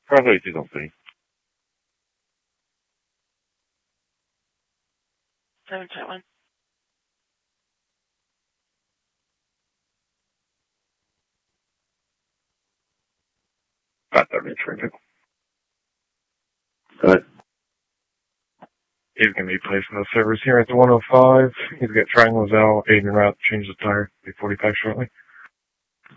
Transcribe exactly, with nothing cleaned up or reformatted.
Probably two company. Seven chat one. Got that reach right now. Good. He's going to be placing those servers here at the one oh five. He's got triangles out, eight and route, change the tire, be forty-five shortly.